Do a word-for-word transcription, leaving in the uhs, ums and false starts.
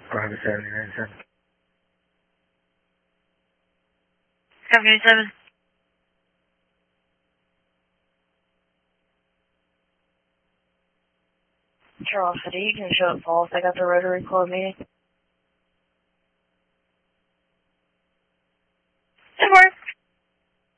Private seventy-nine seven. seven. Charles City, you can show up, Paul, if I got the Rotary Club meeting.